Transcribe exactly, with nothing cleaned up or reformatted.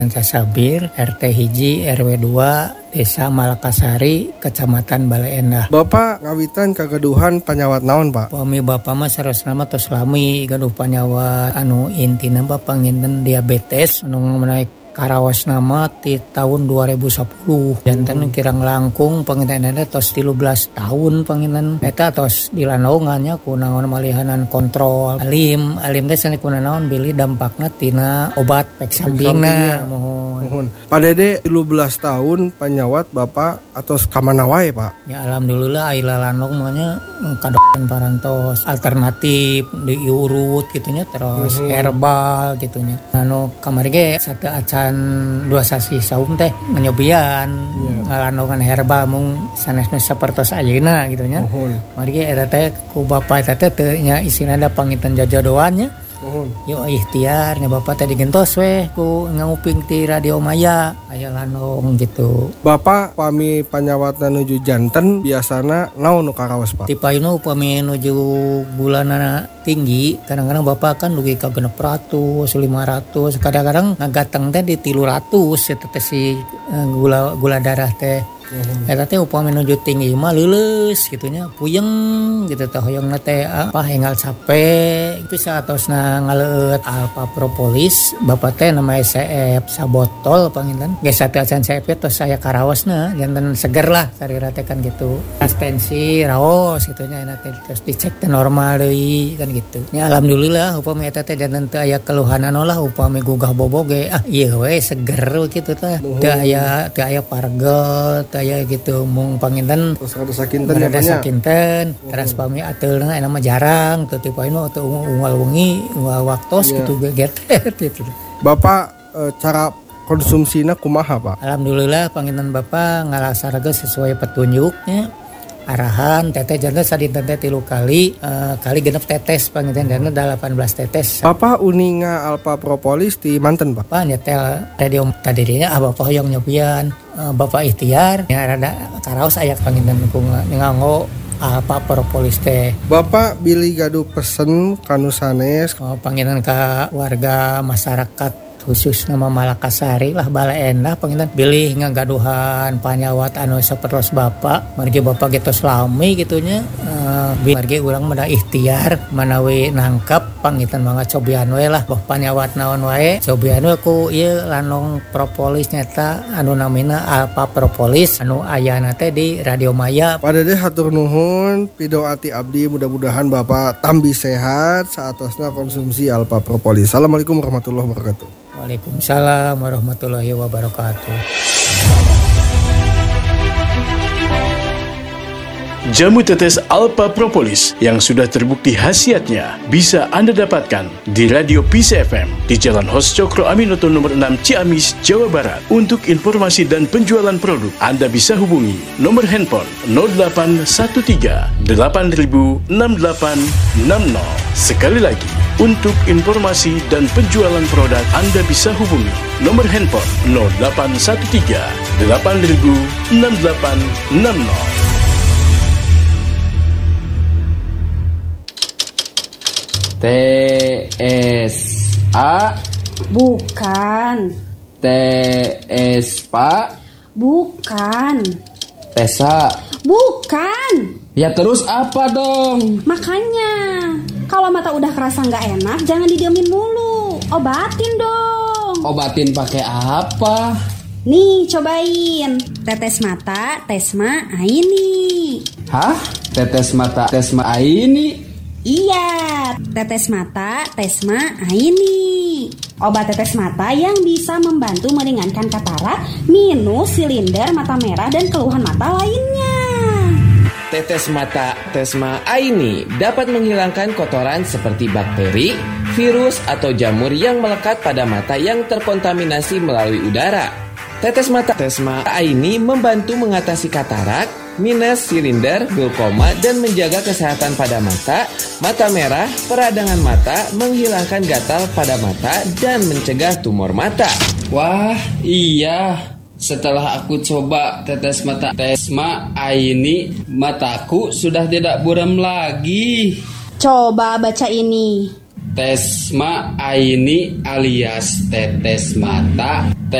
Panca Sabir, R T hiji R W dua, Desa Malakasari, Kecamatan Bale Endah. Bapak ngawitan kagaduhan panyawat naon, Pak? Pami bapak mah sarosna tos lami gaduh panyawat anu intina bapak nginten diabetes anu menaik karawas nama di tahun dua ribu sepuluh. Jantan hmm. kirang langkung pengintenannya tos tilu belas tahun penginten eta tos dilanaungannya kunaon malihanan kontrol alim alim teh sani kunaon bili dampakna tina obat pek sampingna mohon. Pak Dede tilu belas tahun panyawat Bapak atau kamana wae, Pak? Ya alhamdulillah aya lanong manya kadokan parantos alternatif diurut gitunya terus hmm. herbal gitunya. Anu kamari ge sate acan dua sasi saum teh nyobian yeah. ngalanongan herbal mung sanesna sapertos ayeuna gitunya. Uh-huh. Mari ge eta teh ku bapa eta teh teu nya isina da pangitan jajodoannya. Uh-huh. Yo ikhtiar nya bapa teh digentos we ku nguping ti Radio Maya aya lanong gitu. Bapak pami panyawatna nuju janten biasana naon nu karaos, Pak? Ti payuna upami nuju bulanana tinggi kadang-kadang bapak kan dugi ka genep ratus lima ratus kadang-kadang ngagateng teh di tilu ratus eta teh si gula gula darah teh. Hmm. Eta teh upami nuju tinggi mah leuleus gitunya puyeng gitu teh hoyongna teh apa hengal capek itu saatosna ngaleut alpha propolis bapak teh nama S F sabotol panginten geus sateu acan S F tos saya karaosna janten seger lah sarira teh kan gitu tensi raos gitunya eta teh terus dicek teh normal deui kan gitu nya alhamdulillah upami eta teh janten teu aya keluhanan lah upami gugah boboge ah ieu we seger kitu teh teu aya teu aya pargel aya gitu mung panginten terus ada sakinten ada sakinten terus pami ateulna eta mah jarang teu tipe anu teu unggal wengi unggal waktos yeah. Gitu geget gitu. Bapak e, cara konsumsina kumaha, Pak? Alhamdulillah panginten bapak ngalaksanakeun sesuai petunjuknya arahan teteh jantan sadinten teh tilu kali uh, kali genep tetes panginten dana delapan belas tetes. Bapak uninga alpha propolis di manten, Pak? Pak nyetel radio tadinya ah bapak hoyong nyobian uh, bapak ikhtiar ya rada karaos aya panginten ku nganggo alpha propolis teh. Bapak bilih gaduh pesen kanu sanes oh, panginten ka warga masyarakat khusus nama Malakasari lah Bale Endah panginten bilih ngagaduhan panyawat anu sapertos bapak margi bapak getos lami gitunya uh, margi urang mah ikhtiar manawi nangkap panginten mangga cobian we lah boh panyawat naon wae cobian we ku ieu lanong propolis nyata anu namina alpha propolis anu ayana teh di Radio Maya. Pak Dede hatur nuhun pidoati abdi mudah-mudahan bapak tambi sehat saatosna konsumsi alpha propolis. Assalamualaikum warahmatullahi wabarakatuh. Waalaikumsalam warahmatullahi wabarakatuh. Jamu tetes Alpha Propolis yang sudah terbukti khasiatnya bisa Anda dapatkan di Radio Peace F M di Jalan Hos Cokro Aminoto nomor enam Ciamis, Jawa Barat. Untuk informasi dan penjualan produk, Anda bisa hubungi nomor handphone nol delapan satu tiga delapan nol enam delapan enam nol. Sekali lagi, untuk informasi dan penjualan produk, Anda bisa hubungi nomor handphone nol delapan satu tiga delapan nol enam delapan enam nol. T S A bukan. T S Pak bukan. Tesa bukan. Ya terus apa dong? Makanya kalau mata udah kerasa nggak enak jangan didiemin mulu, obatin dong. Obatin pakai apa? Nih cobain tetes mata Tesma Aini. Hah? Tetes mata Tesma Aini? Iya, tetes mata Tesma Aini. Obat tetes mata yang bisa membantu meringankan katarak, minus, silinder, mata merah, dan keluhan mata lainnya. Tetes mata Tesma Aini dapat menghilangkan kotoran seperti bakteri, virus, atau jamur yang melekat pada mata yang terkontaminasi melalui udara. Tetes mata Tesma Aini membantu mengatasi katarak, minus, silinder, glaukoma, dan menjaga kesehatan pada mata, mata merah, peradangan mata, menghilangkan gatal pada mata, dan mencegah tumor mata. Wah, iya. Setelah aku coba tetes mata Tesma Aini, mataku sudah tidak buram lagi. Coba baca ini. Tesma Aini alias tetes mata